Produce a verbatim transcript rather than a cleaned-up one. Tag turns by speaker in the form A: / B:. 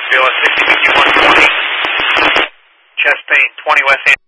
A: B L S sixty B Q one twenty, chest pain, twenty West End.